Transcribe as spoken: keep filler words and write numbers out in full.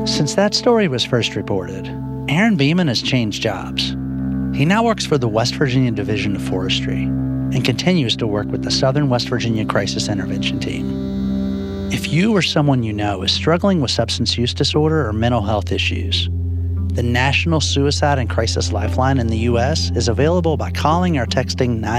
Since that story was first reported, Aaron Beeman has changed jobs. He now works for the West Virginia Division of Forestry and continues to work with the Southern West Virginia Crisis Intervention Team. If you or someone you know is struggling with substance use disorder or mental health issues, the National Suicide and Crisis Lifeline in the U S is available by calling or texting nine